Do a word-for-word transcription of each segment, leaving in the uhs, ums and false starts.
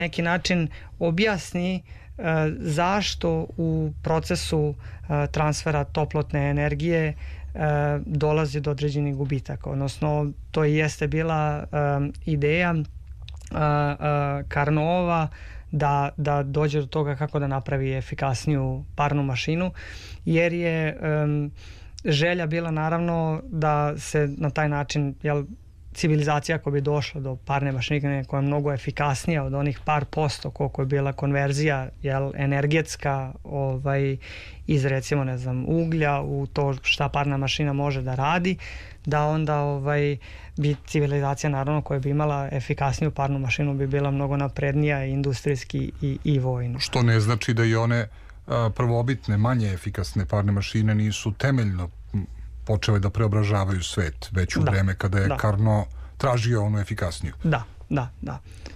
neki način objasni uh, zašto u procesu uh, transfera toplotne energije uh, dolazi do određenih gubitaka. Odnosno, to i jeste bila um, ideja uh, uh, Carnotova da, da dođe do toga kako da napravi efikasniju parnu mašinu, jer je um, želja bila naravno da se na taj način, jel, civilizacija ako bi došla do parne mašine koja je mnogo efikasnija od onih par posto koliko je bila konverzija, jel, energetska, ovaj, iz recimo ne znam uglja u to šta parna mašina može da radi, da onda ovaj, bi civilizacija naravno koja bi imala efikasniju parnu mašinu bi bila mnogo naprednija industrijski i, i vojno. Što ne znači da i one a, prvobitne, manje efikasne parne mašine nisu temeljno počele da preobražavaju svet već u da, vreme kada je da. Carnot tražio onu efikasniju. Da, da, da.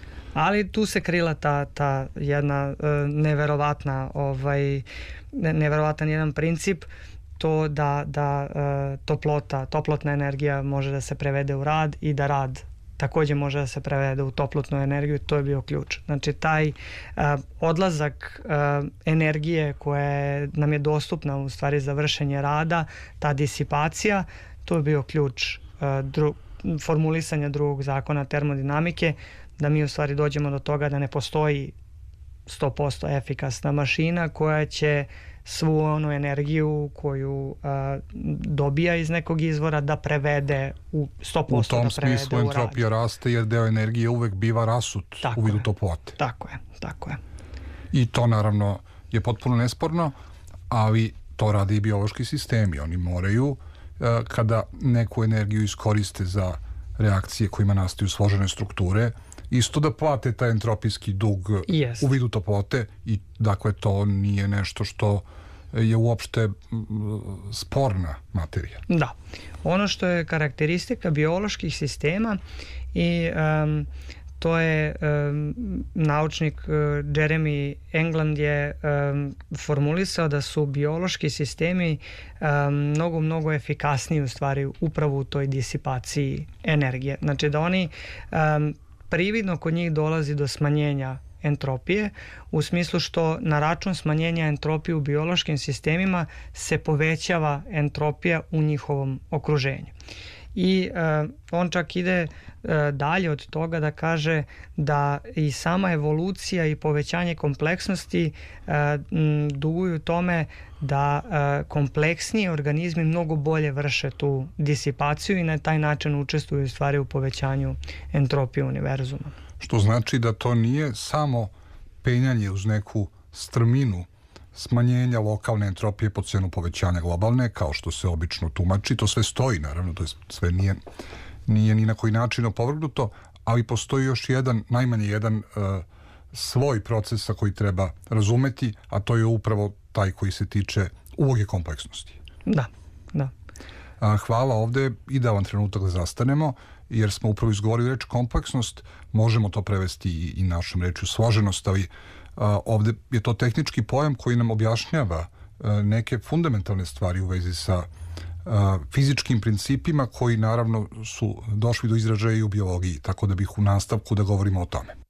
Ali tu se krila ta, ta jedna uh, neverovatna ovaj, ne, neverovatan jedan princip, to da, da uh, toplota, toplotna energija može da se prevede u rad i da rad također može da se prevede u toplotnu energiju, to je bio ključ. Znači taj uh, odlazak uh, energije koja nam je dostupna u stvari za vršenje rada, ta disipacija, to je bio ključ uh, dru, formulisanja drugog zakona termodinamike, da mi u stvari dođemo do toga da ne postoji sto posto efikasna mašina koja će svu onu energiju koju a, dobija iz nekog izvora da prevede u sto posto. U tom da smislu entropija raste jer deo energije uvek biva rasut tako u vidu je, toplote. Tako je, tako je. I to naravno je potpuno nesporno, ali to rade i biološki sistemi. Oni moraju a, kada neku energiju iskoriste za reakcije kojima nastaju složene strukture, isto da plate taj entropijski dug yes. u vidu toplote i dakle to nije nešto što je uopšte sporna materija. Da. Ono što je karakteristika bioloških sistema i um, to je um, naučnik uh, Jeremy England je um, formulisao da su biološki sistemi um, mnogo, mnogo efikasniji u stvari upravo u toj disipaciji energije. Znači da oni um, prividno kod njih dolazi do smanjenja entropije, u smislu što na račun smanjenja entropije u biološkim sistemima se povećava entropija u njihovom okruženju. I uh, on čak ide uh, dalje od toga da kaže da i sama evolucija i povećanje kompleksnosti uh, m, duguju tome da uh, kompleksniji organizmi mnogo bolje vrše tu disipaciju i na taj način učestvuju u stvari u povećanju entropije univerzuma. Što znači da to nije samo penjanje uz neku strminu smanjenja lokalne entropije po cenu povećanja globalne, kao što se obično tumači. To sve stoji, naravno, to je sve nije, nije ni na koji način opovrgnuto, ali postoji još jedan, najmanje jedan uh, svoj procesa koji treba razumeti, a to je upravo taj koji se tiče uloge kompleksnosti. Da, da. A, hvala, ovde je idealan trenutak da zastanemo, jer smo upravo izgovorili reč kompleksnost, možemo to prevesti i, i našom rečju složenost, ali Uh, ovde je to tehnički pojam koji nam objašnjava uh, neke fundamentalne stvari u vezi sa uh, fizičkim principima koji naravno su došli do izražaja i u biologiji, tako da bih u nastavku da govorimo o tome.